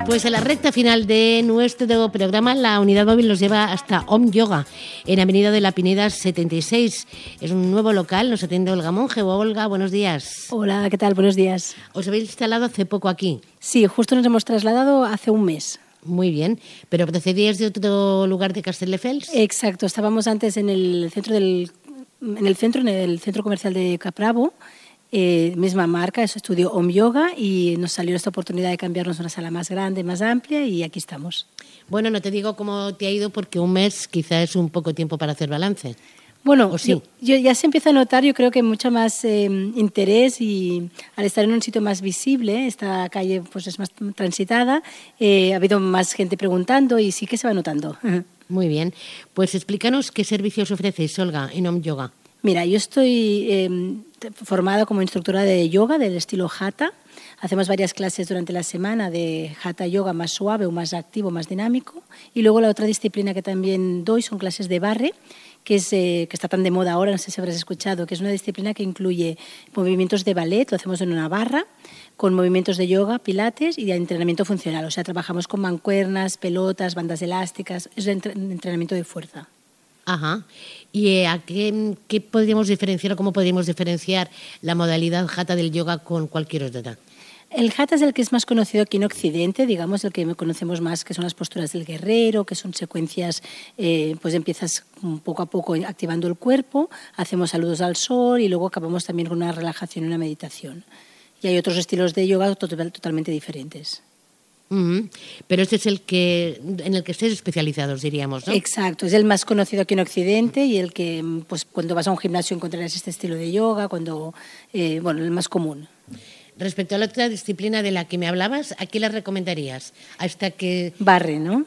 Pues en la recta final de nuestro programa, la unidad móvil nos lleva hasta Om Yoga, en Avenida de la Pineda 76. Es un nuevo local, nos atiende Olga Monge. Olga, buenos días. Hola, ¿qué tal? Buenos días. ¿Os habéis instalado hace poco aquí? Sí, justo nos hemos trasladado hace un mes. Muy bien, pero ¿procedíais de otro lugar de Castelldefels? Exacto, estábamos antes en el centro comercial de Capravo, misma marca, es estudio Om Yoga, y nos salió esta oportunidad de cambiarnos a una sala más grande, más amplia, y aquí estamos. Bueno, no te digo cómo te ha ido porque un mes quizá es un poco tiempo para hacer balance. Bueno, sí? yo ya se empieza a notar, yo creo que mucho más interés, y al estar en un sitio más visible, esta calle pues es más transitada, ha habido más gente preguntando y sí que se va notando. Muy bien, pues explícanos qué servicios ofrecéis, Olga, en Om Yoga. Mira, yo estoy formada como instructora de yoga del estilo Hatha. Hacemos varias clases durante la semana de Hatha Yoga más suave o más activo, más dinámico. Y luego la otra disciplina que también doy son clases de barre, que está tan de moda ahora, no sé si habrás escuchado, que es una disciplina que incluye movimientos de ballet, lo hacemos en una barra, con movimientos de yoga, pilates y de entrenamiento funcional. O sea, trabajamos con mancuernas, pelotas, bandas elásticas, es de entrenamiento de fuerza. Ajá. ¿Y a qué podríamos diferenciar o cómo podríamos diferenciar la modalidad Hatha del yoga con cualquier otra? El Hatha es el que es más conocido aquí en Occidente, digamos, el que conocemos más, que son las posturas del guerrero, que son secuencias, pues empiezas poco a poco activando el cuerpo, hacemos saludos al sol y luego acabamos también con una relajación y una meditación. Y hay otros estilos de yoga totalmente diferentes. Pero este es en el que estéis especializados, diríamos, ¿no? Exacto, es el más conocido aquí en Occidente y el que, pues, cuando vas a un gimnasio encontrarás este estilo de yoga, el más común. Respecto a la otra disciplina de la que me hablabas, ¿a qué la recomendarías? Hasta que... Barre, ¿no?